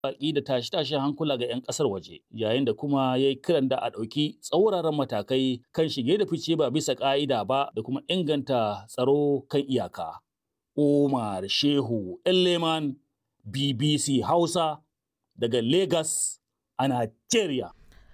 baƙi da tashe-tashen hankula ga 'yan ƙasar waje, yayin da kuma ya yi kiran da a ɗauki tsauraran matakai kan shige da fice ba bisa ƙa'ida ba da kuma inganta tsaro kan iyaka. Umar Shehu Leman, BBC Hausa, daga Lagos a Najeriya.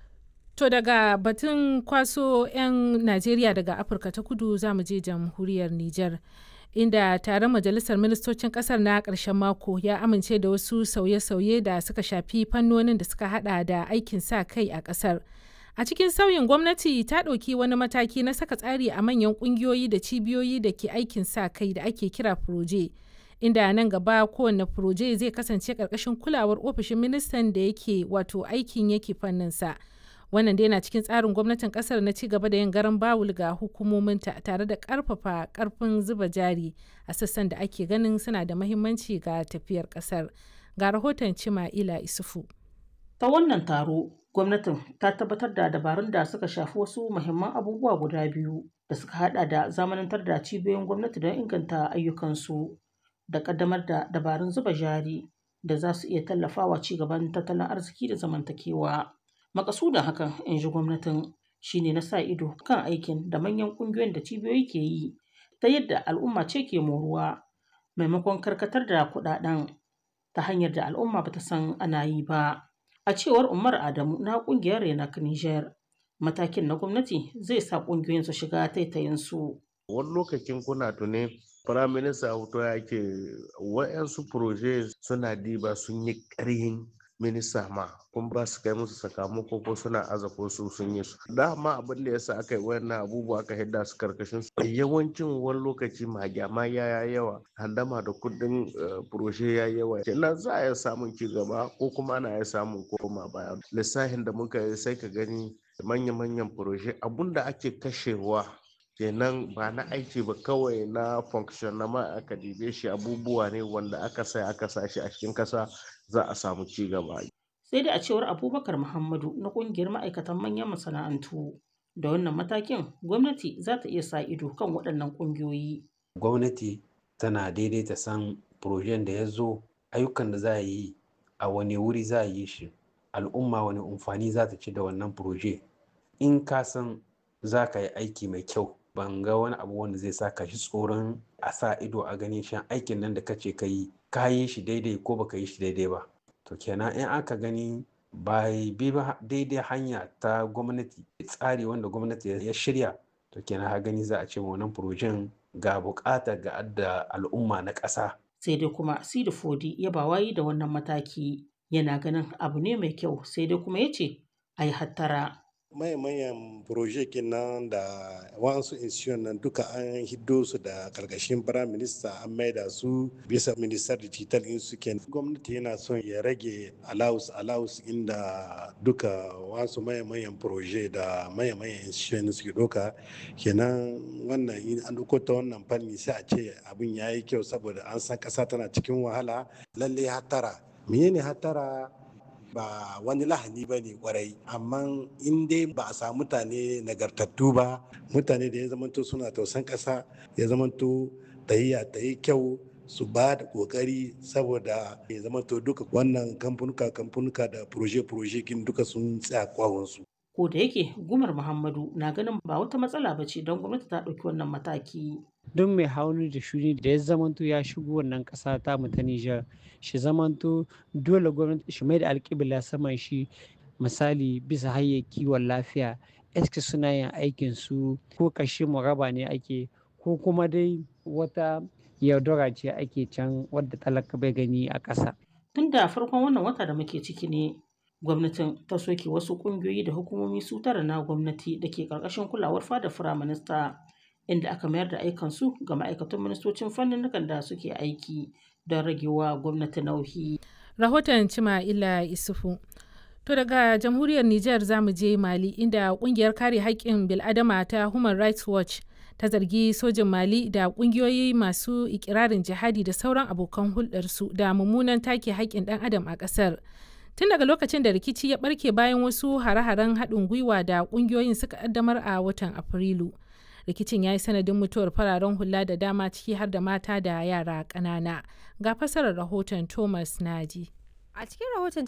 To daga batun kwaso 'yan Najeriya daga Afirka ta Kudu za mu je jamhuriyar Nijar. Inda taron majalisar ministocin kasar na ƙarshen mako ya amince da wasu sauye-sauye da suka shafi fannonin da suka hada da aikin sa kai a ƙasar. A cikin sauyin gwamnati ta ɗauki wani mataki na saka tsari a manyan ƙungiyoyi da cibiyoyi da ke aikin sa kai da ake kira furoje. Inda nan gaba kowane furoje zai kasance ƙarƙashin kulawar ofishin ministan da yake wato aikin yake fanninsa. Wannan dai yana cikin tsarin gwamnatin kasar na ci gaba da yin garan bawul ga hukumominta tare da karfafa karfin zuba jari a sassan da ake ganin suna da mahimmanci ga tafiyar kasar. Ga rahoton Cima'ila Isufu. Ta wannan taro, gwamnatin ta tabbatar da dabarun da suka shafi wasu muhimman abubuwa guda biyu da suka hada da zamanantar da cibiyoyin gwamnati don inganta ayyukansu da kaddamar da dabarun zuba jari da za su iya tallafawa ci gaban tattalin arziki da zamantakewa. Makasudin hakan, in ji gwamnatin, shine na sa ido kan aikin da manyan ƙungiyoyin da cibiyoyi ke yi ta yadda al'umma ce ke moruwa maimakon karkatar da kuɗaɗen ta hanyar da al'umma bata san ana yi ba. A cewar Umar Adamu na ƙungiyar Renak Niger, matakin na gwamnati zai sa ƙungiyoyin su shiga taitayinsu. Wani lokacin kuna tuni firaminista hoto ya ke wa'yansu proje suna diba sun yi ƙarhin minista ma kun ba su kai musu sakamako ko suna aza ko su sun yi su dama abin da yasa aka yi wannan abubuwa aka hidda su karkashin su yawancin wani lokaci magyama ya yawa handama da kudin furoshe ya yawa kenan za a iya samun ci gaba ko kuma ana iya samun koma baya lissafin da muka yi sai ka gani manya-manyan furoshe abun da ake kashewa kenan ba na aiki ba kawai na function na ma aka dibe shi abubuwa ne wanda aka sa shi a cikin kasa za a samu ci gaba. Sai dai a cewar Abubakar Muhammadu na kungiyar ma'aikatan manyan masana'antu da wannan matakin gwamnati za ta iya sa ido kan waɗannan ƙungiyoyi. Gwamnati tana daidaita san projen da ya zo ayyukan da za a yi a wani wuri za a yi shi al'umma wani amfani za ta ci da wannan proje in ka san za ka yi aiki mai kyau ban ga wani abu wanda zai saka shi tsoron a sa ido a ganin shan aikin nan da kace ka yi shi daidai ko baka yi shi daidai ba to kenan in aka gani ba bi ba daidai hanya ta gwamnati tsari wanda gwamnati ya shirya to kenan ha gani za a ce wannan projen ga bukata ga adda al'umma na ƙasa. Sai dai kuma Sidi Fodi ya ba wayi da wannan mataki yana ganin abu ne mai kyau sai dai kuma ya ce a yi hattara. Mayan projekin nan da wasu institution nan duka an hiddo su da karkashin prime minister an maida su bisa minister digital in su ken gwamnati yana son ya rage allowance inda duka wasu mayan proje da mayan institution suke doka kenan wannan in an duko ta wannan fanni sai a ce abin yayi kyau saboda an san kasa tana cikin wahala lalle hatara menene hatara ba wani lahani ba ne kwarai amma in dai ba a samu mutane nagartattu ba mutane da ya zamanto suna tausan ƙasa ya zamanto tahiya ta yi kyau su ba da kokari saboda ya zamanto duka wannan kamfanuka da proje kin duka sun tsaya kwawonsu. Ko da yake Gumar Muhammadu na ganin ba wata matsala ba ce don gwamnati ta ɗauki wannan mataki. Don mai hauni da shuni da ya zamanto ya shigo wannan ƙasa ta mu ta Nijar shi zamanto dole gwamnati shi mai da alƙibla saman shi misali bisa hanyar kiwon lafiya eske suna yin aikin su ko kashe muraba ne ake ko kuma dai wata yaudara ce ake can wadda talaka bai gani a ƙasa. Tun da farkon wannan wata da muke ciki ne gwamnatin ta soke wasu ƙungiyoyi da hukumomi su tara na gwamnati da ke ƙarƙashin kulawar fadar firaminista inda aka mayar da aikansu ga ma'aikatan ministocin fannin da suke aiki don ragewa gwamnati nauyi. Rahoton Cima'ila Isufu. To daga jamhuriyar Nijar za mu je Mali inda kungiyar kare haƙƙin bil'adama ta Human Rights Watch ta zargi sojin Mali da ƙungiyoyi masu ikirarin jihadi da sauran abokan hulɗarsu da mummunan take haƙƙin ɗan adam a ƙasar. Tun daga lokacin da rikici ya ɓarke bayan wasu hare-haren haɗin gwiwa da ƙungiyoyin suka ƙaddamar a watan Afrilu. Rikicin ya yi sanadin mutuwar fararen hula da dama ciki har da mata da yara ƙanana. Ga fasarar rahoton Thomas Naji. A cikin rahoton